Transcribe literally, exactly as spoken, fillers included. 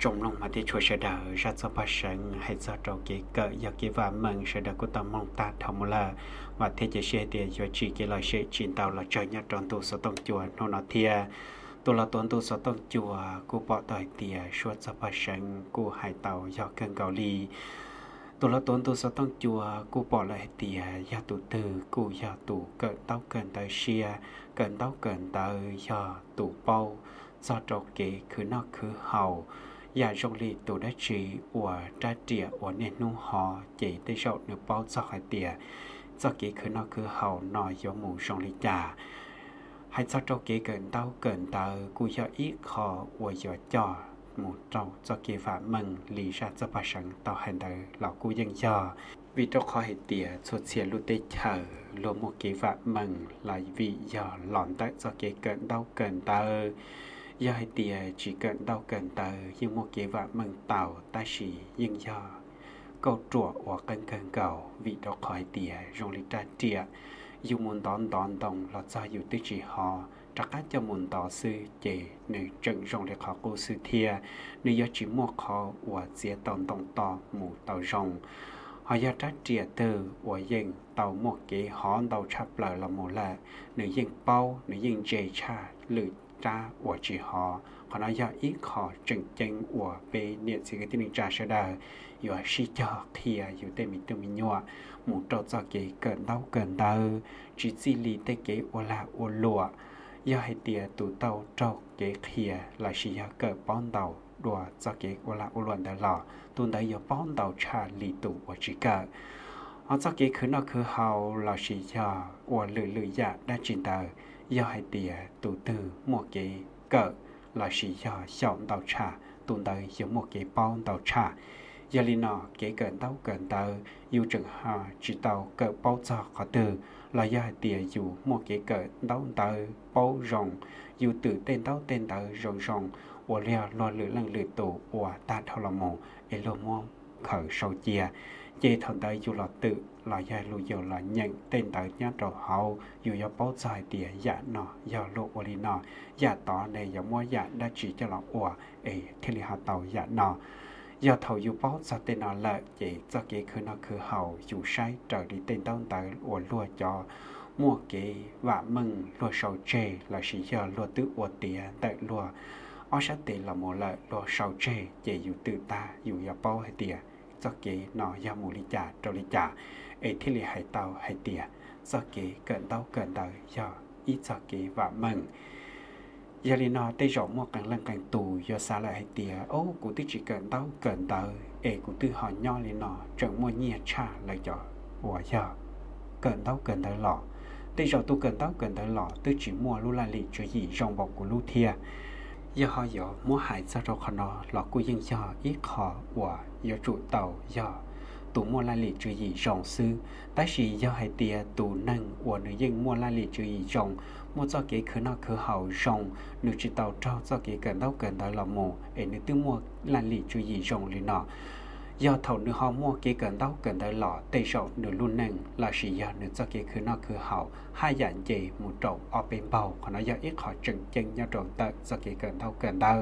trong lòng mà thì chúa sẽ đỡ ra cho bà sáng hay cho trâu kế cỡ và kế và mừng sẽ đỡ của tao mong ta thầm là và thế chế xe thì cho chỉ cái lời sẽ chín tao là trời nhá tròn tu số tông chùa nó nó thia tôi là tuấn tu số tông chùa của bỏ đời tìa suốt cho bà sáng của hải tàu do cơn gạo ly tôi là tuấn tu số tông chùa của bỏ lại tìa do tụ từ của do tụ cơn tao cơn tới xia cơn tao cơn tới do tụ bao do trâu kế cứ nó cứ hầu và trong lý tụ đã chỉ của tra trịa của nền nông họ chỉ tới rộng được bao cho hai tìa do kế cứ nó cứ hầu nói do mù trong lý trả hay cho trâu kế gần đau gần tờ của do ít khó của do cho một trâu do kế phạm mừng lý ra cho bà sẵn tàu hành đời lão của dân cho vì trâu khó hệ tìa xuất xìa lưu tê chờ luôn một kế phạm mừng là vì do lọn tới do kế gần đau gần tờ do hai tìa chỉ cần đau cần tờ nhưng một kế vạn mừng tàu ta chỉ nhưng do câu trùa hoặc cần cần cầu vì đó khỏi tìa rong lý tra trịa dù muốn đón đón đồng là do dù tư chỉ họ chắc các cho muốn tỏ sư chế nơi trận rong lý khó cô sư thia nơi do chỉ một khó hoặc dễ tòn tổng tỏ mù tàu rong họ do tra trịa từ của dân tàu một kế họ tàu chắp lời là một là nơi dân bao nơi dân dễ cha lự cha của chị họ họ nói do ít họ chân chân của về niệm sự cái tin trả sẽ đời rồi si cho thì dù tên mình tự mình nhọ một trâu cho cái cơn đau cơn đau chỉ chỉ lý tới cái ô là ô lụa do hai tia tụ tàu trâu cái kia là si do cơn bón đầu đùa cho cái ô là ô luận đã lọ tuần đấy do bón đầu cha lý tụ của chị cả họ cho cái khứ nó khứ hào là si cho ô lử lử dạ đã trình tờ do hai tia tụ từ một cái cỡ là chỉ do chọn tàu trả tuần tới giống một cái bao tàu trả do lý nọ cái cỡ tàu cỡ tàu yêu trường hà chỉ tàu cỡ bao cho khó từ là do hai tia dù một cái cỡ tàu tàu bao rộng dù từ tên tàu tên tàu rộng rộng ở lìa lo lửa lăng lửa tổ ở ta thao là mồ để lo mong khởi sâu chia chế thằng tới dù là tự là do lưu dầu là nhận tên tới nhá trò hậu dù do bó dài tỉa dạ nọ do lộ ô lý nọ dạ tỏ này do mua dạ đã chỉ cho là ủa ê thế li hạ tàu dạ nọ do thầu dù bó ra tên nọ lợi chế cho kế khứ nọ khứ hậu dù sai trở đi tên tông tới ủa lùa cho mua kế vạ mừng lùa sầu chê là chỉ do lùa tự ủa tỉa tại lùa ó sát tỉ là một lợi lùa sầu chê chế dù tự ta dù do bó hay tỉa do kế nó do mù lý trả trâu lý trả ấy thì lì hải tàu hải tỉa do kế cận tàu cận tàu do ít do kế và mừng giờ lý nó tây rộng một càng lần càng tù do xa lại hải tỉa ô cụ tư chỉ cận tàu cận tàu ấy cụ tư họ nho lý nó trận mua nhẹ trả lại cho của giờ cận tàu cận tàu lọ tây rộng tu cận tàu cận tàu lọ tư chỉ mua lưu la lì cho gì rong bọc của lưu thia do họ do mua hải cho rau khăn nó lọ của dân cho ít họ của do trụ tàu do tụ mua la lì chữ gì rộng sư tại sĩ do hai tia tụ năng của nữ dân mua la lì chữ gì rộng mua cho cái khứ nó khứ hậu rộng nữ chỉ tàu trao cho cái cần đâu cần tới là mù để nữ tư mua la lì chữ gì rộng lì nọ do thầu nữ họ mua cái cần đâu cần tới lọ tây rộng nữ luôn năng là sĩ do nữ cho cái khứ nó khứ hậu hai dạng gì một trộn ở bên bầu còn nó do ít họ trần chân nhau trộn tới cho cái cần đâu cần đâu